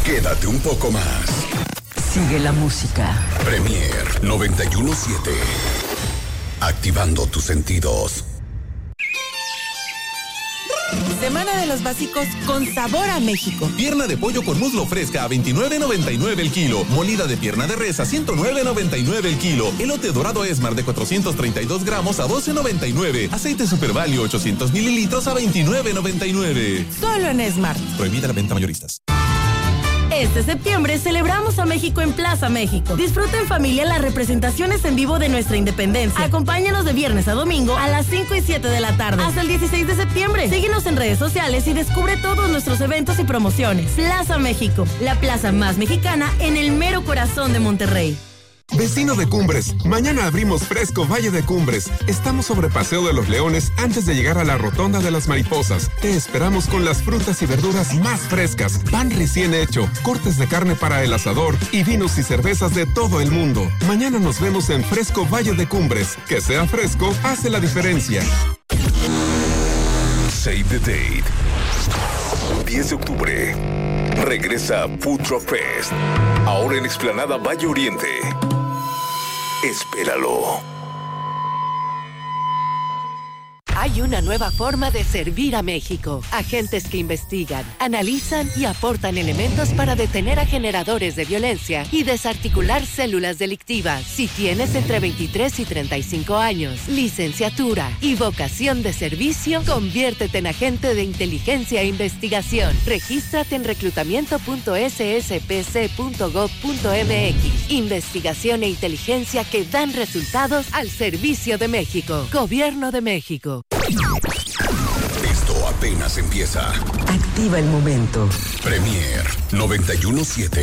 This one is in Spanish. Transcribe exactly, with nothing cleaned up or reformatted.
Quédate un poco más. Sigue la música. Premier noventa y uno siete. Activando tus sentidos. Semana de los básicos con sabor a México. Pierna de pollo con muslo fresca a veintinueve noventa y nueve el kilo. Molida de pierna de res a ciento nueve noventa y nueve el kilo. Elote dorado Esmar de cuatrocientos treinta y dos gramos a doce noventa y nueve. Aceite Super Value ochocientos mililitros a veintinueve noventa y nueve. Solo en Esmar. Prohibida la venta mayoristas. Este septiembre celebramos a México en Plaza México. Disfruta en familia las representaciones en vivo de nuestra independencia. Acompáñanos de viernes a domingo a las cinco y siete de la tarde hasta el dieciséis de septiembre. Síguenos en redes sociales y descubre todos nuestros eventos y promociones. Plaza México, la plaza más mexicana en el mero corazón de Monterrey. Vecino de Cumbres, mañana abrimos Fresco Valle de Cumbres. Estamos sobre Paseo de los Leones antes de llegar a la Rotonda de las Mariposas. Te esperamos con las frutas y verduras más frescas, pan recién hecho, cortes de carne para el asador y vinos y cervezas de todo el mundo. Mañana nos vemos en Fresco Valle de Cumbres. Que sea fresco hace la diferencia. Save the date. diez de octubre. Regresa Food Truck Fest. Ahora en Explanada Valle Oriente. Espéralo. Hay una nueva forma de servir a México. Agentes que investigan, analizan y aportan elementos para detener a generadores de violencia y desarticular células delictivas. Si tienes entre veintitrés y treinta y cinco años, licenciatura y vocación de servicio, conviértete en agente de inteligencia e investigación. Regístrate en reclutamiento punto s s p c punto gov punto m x. Investigación e inteligencia que dan resultados al servicio de México. Gobierno de México. Esto apenas empieza. Activa el momento. Premier noventa y uno siete.